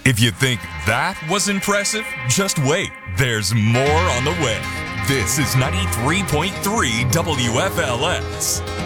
If you think that was impressive, just wait. There's more on the way. This is 93.3 WFLS.